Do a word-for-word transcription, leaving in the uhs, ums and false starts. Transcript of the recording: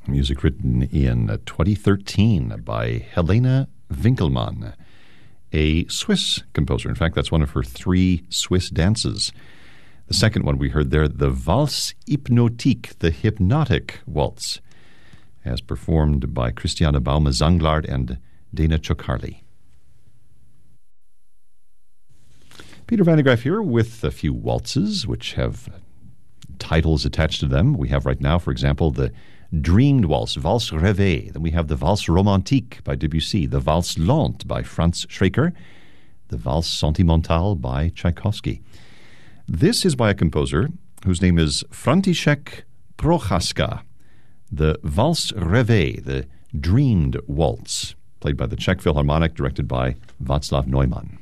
Music written in twenty thirteen by Helena Winkelmann, a Swiss composer. In fact, that's one of her three Swiss dances. The second one we heard there, the Valse Hypnotique, the Hypnotic Waltz, as performed by Christiane Baume-Zanglard and Dana Ciocarli. Peter Van de Graaff here with a few waltzes which have titles attached to them. We have right now, for example, the Dreamed Waltz, Valse Rêvée. Then we have the Valse Romantique by Debussy, the Valse Lente by Franz Schreker, the Valse Sentimentale by Tchaikovsky. This is by a composer whose name is František Prochaska, the Valse Rêvée, the Dreamed Waltz, played by the Czech Philharmonic, directed by Václav Neumann.